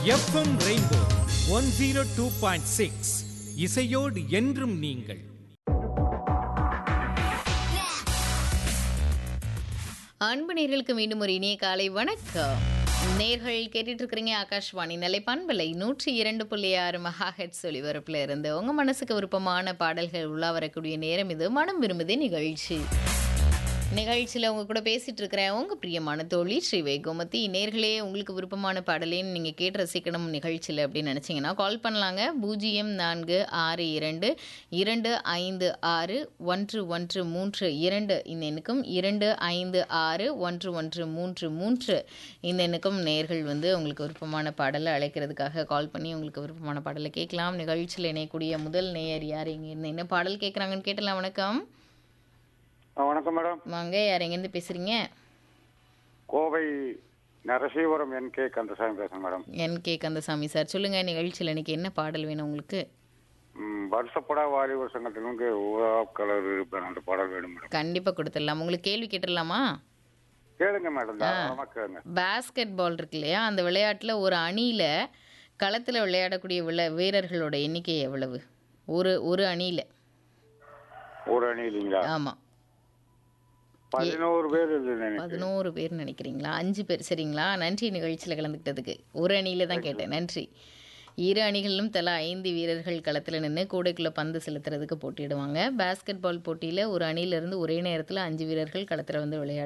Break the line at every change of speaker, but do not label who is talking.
FM rainbow 102.6 இசையோடு என்றும் நீங்கள்.
அன்பு நேர்களுக்கு மீண்டும் ஒரு இனிய காலை வணக்கம். நேர்கள் கேட்டுட்டு இருக்கிறீங்க ஆகாஷ்வாணி நிலை பண்பலை 102.6 மெகாஹெர்ட்ஸ் ஒலிபரப்புல இருந்து உங்க மனசுக்கு விருப்பமான பாடல்கள் உலா வரக்கூடிய நேரம் இது. மனம் விரும்புதே நிகழ்ச்சி. நிகழ்ச்சியில் உங்க கூட பேசிட்டு இருக்கிறேன் உங்க பிரியமான தோழி ஸ்ரீவை கோமதி. நேர்களே, உங்களுக்கு விருப்பமான பாடலேன்னு நீங்கள் கேட்டு ரசிக்கணும் நிகழ்ச்சியில் அப்படின்னு நினச்சிங்கன்னா கால் பண்ணலாங்க. 0462256113 இந்த எண்ணுக்கும் 256113 இந்த எண்ணுக்கும் நேர்கள் வந்து உங்களுக்கு விருப்பமான பாடலை அழைக்கிறதுக்காக கால் பண்ணி உங்களுக்கு விருப்பமான பாடலை கேட்கலாம். நிகழ்ச்சியில் இணையக்கூடிய முதல் நேயர் யார், இங்கே இருந்து என்ன பாடல் கேட்குறாங்கன்னு கேட்டலாம். வணக்கம்.
வணக்கம் மேடம்.
வாங்க, யார் எங்கேருந்து பேசுறீங்க?
கோவை நரசீவரம் NK கந்தசாமி பேசுறேன் மேடம்.
NK கந்தசாமி சார், சொல்லுங்க. நிகழ்ச்சியில் இன்னைக்கு என்ன பாடல் வேணும் உங்களுக்கு?
வருஷப்படா வாலிபர் சங்கத்திலிருந்து கலர் அந்த பாடல் வேணும் மேடம்.
கண்டிப்பா கொடுத்துடலாம். உங்களுக்கு கேள்வி கேட்டுடலாமா?
கேளுங்க மேடம், தாராளமா கேளுங்க.
பேஸ்கெட் பால் இருக்கு இல்லையா, அந்த விளையாட்டுல ஒரு அணியில களத்துல விளையாடக்கூடிய வீரர்களோட எண்ணிக்கை எவ்வளவு? ஒரு அணியில.
ஒரு அணி இல்லைங்களா?
ஆமா,
11 பேர்.
11 பேர் நினைக்கிறீங்களா? 5 பேர். சரிங்களா, நன்றி நிகழ்ச்சியில் கலந்துக்கிட்டதுக்கு. ஒரு அணியில தான் கேட்டேன், நன்றி. இரு அணிகளிலும் தலா 5 வீரர்கள் களத்தில் நின்று கூடைக்குள்ளே பந்து செலுத்துறதுக்கு போட்டியிடுவாங்க. பேஸ்கெட் பால் போட்டியில் ஒரு அணியிலிருந்து ஒரே நேரத்தில் 5 வீரர்கள் களத்தில் வந்து விளையாடுவாங்க.